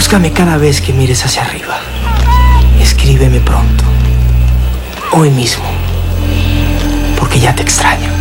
Búscame cada vez que mires hacia arriba. Escríbeme pronto. Hoy mismo. Porque ya te extraño.